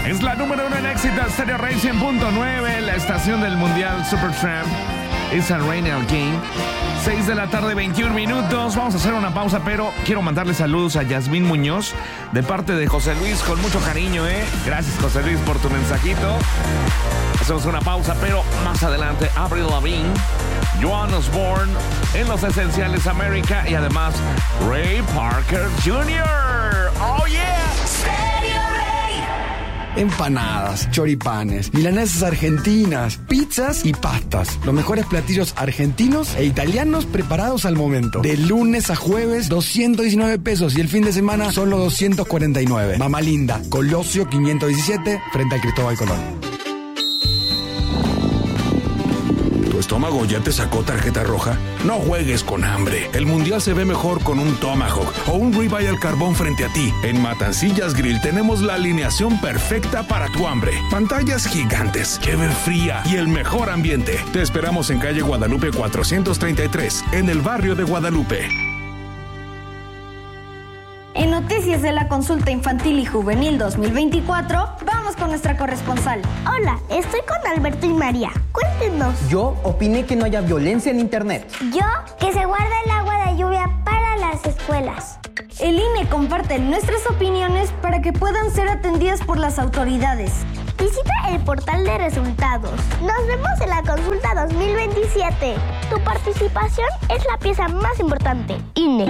Es la número 1 en éxito, Stereo Rey 100.9, la estación del Mundial Supertramp. It's a Rainbow Game. 6 de la tarde, 21 minutos. Vamos a hacer una pausa, pero quiero mandarle saludos a Yasmín Muñoz de parte de José Luis, con mucho cariño, Gracias, José Luis, por tu mensajito. Hacemos una pausa, pero más adelante, Avril Lavigne, Joan Osborne en Los Esenciales América y además Ray Parker Jr. ¡Oh, yeah! Empanadas, choripanes, milanesas argentinas, pizzas y pastas. Los mejores platillos argentinos e italianos preparados al momento. De lunes a jueves, 219 pesos y el fin de semana solo 249. Mamá Linda, Colosio 517, frente al Cristóbal Colón. ¿Tu estómago ya te sacó tarjeta roja? No juegues con hambre. El mundial se ve mejor con un Tomahawk o un ribeye al carbón frente a ti. En Matancillas Grill tenemos la alineación perfecta para tu hambre. Pantallas gigantes, cheve fría y el mejor ambiente. Te esperamos en calle Guadalupe 433, en el barrio de Guadalupe. En noticias de la consulta infantil y juvenil 2024, vamos con nuestra corresponsal. Hola, estoy con Alberto y María. Cuéntenos. Yo opiné que no haya violencia en internet. Yo, que se guarda el agua de lluvia para las escuelas. El INE comparte nuestras opiniones para que puedan ser atendidas por las autoridades. Visita el portal de resultados. Nos vemos en la consulta 2027. Tu participación es la pieza más importante. INE.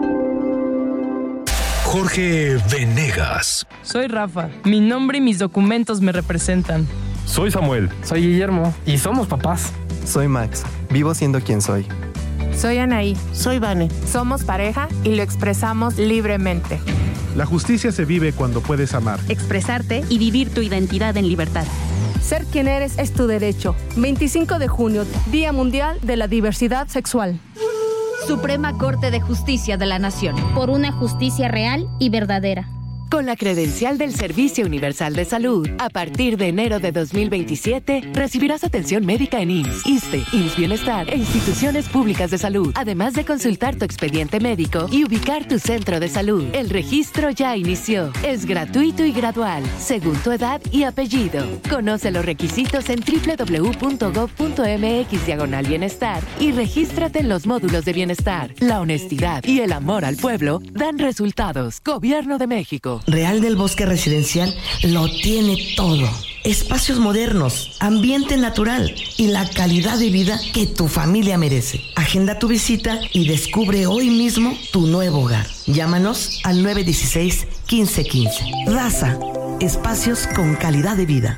Jorge Venegas. Soy Rafa. Mi nombre y mis documentos me representan. Soy Samuel. Soy Guillermo. Y somos papás. Soy Max. Vivo siendo quien soy. Soy Anaí. Soy Vane. Somos pareja y lo expresamos libremente. La justicia se vive cuando puedes amar, expresarte y vivir tu identidad en libertad. Ser quien eres es tu derecho. 25 de junio, Día Mundial de la Diversidad Sexual. Suprema Corte de Justicia de la Nación. Por una justicia real y verdadera. Con la credencial del Servicio Universal de Salud, a partir de enero de 2027, recibirás atención médica en IMSS, ISSSTE, IMSS Bienestar e instituciones públicas de salud, además de consultar tu expediente médico y ubicar tu centro de salud. El registro ya inició. Es gratuito y gradual, según tu edad y apellido. Conoce los requisitos en www.gov.mx/bienestar y regístrate en los módulos de bienestar. La honestidad y el amor al pueblo dan resultados. Gobierno de México. Real del Bosque Residencial lo tiene todo. Espacios modernos, ambiente natural y la calidad de vida que tu familia merece. Agenda tu visita y descubre hoy mismo tu nuevo hogar. Llámanos al 916-1515. Raza, espacios con calidad de vida.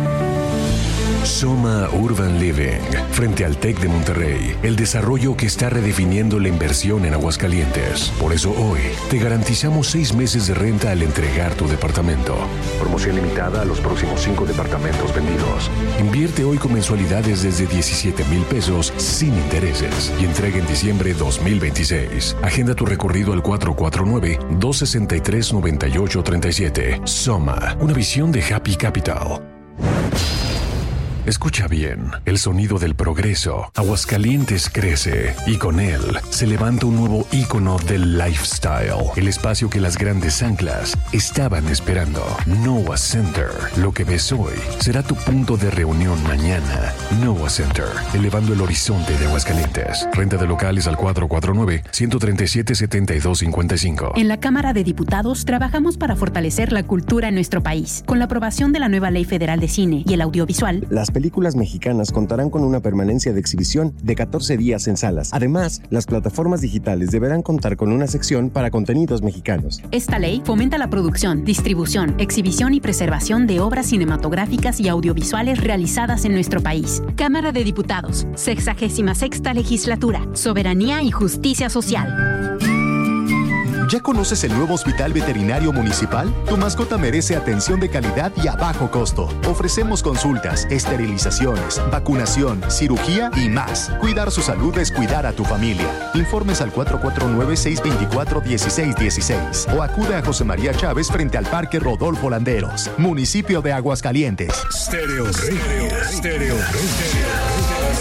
Soma Urban Living, frente al TEC de Monterrey, el desarrollo que está redefiniendo la inversión en Aguascalientes. Por eso hoy te garantizamos 6 meses de renta al entregar tu departamento. Promoción limitada a los próximos 5 departamentos vendidos. Invierte hoy con mensualidades desde 17,000 pesos sin intereses y entrega en diciembre 2026. Agenda tu recorrido al 449-263-9837. Soma, una visión de Happy Capital. Escucha bien, el sonido del progreso. Aguascalientes crece y con él se levanta un nuevo ícono del lifestyle. El espacio que las grandes anclas estaban esperando. Noah Center. Lo que ves hoy será tu punto de reunión mañana. Noah Center, elevando el horizonte de Aguascalientes. Renta de locales al 449-137-7255. En la Cámara de Diputados trabajamos para fortalecer la cultura en nuestro país. Con la aprobación de la nueva Ley Federal de Cine y el Audiovisual, las películas mexicanas contarán con una permanencia de exhibición de 14 días en salas. Además, las plataformas digitales deberán contar con una sección para contenidos mexicanos. Esta ley fomenta la producción, distribución, exhibición y preservación de obras cinematográficas y audiovisuales realizadas en nuestro país. Cámara de Diputados, 66ª Legislatura, Soberanía y Justicia Social. ¿Ya conoces el nuevo Hospital Veterinario Municipal? Tu mascota merece atención de calidad y a bajo costo. Ofrecemos consultas, esterilizaciones, vacunación, cirugía y más. Cuidar su salud es cuidar a tu familia. Informes al 449-624-1616 o acude a José María Chávez frente al Parque Rodolfo Landeros, municipio de Aguascalientes. Stereo Rey.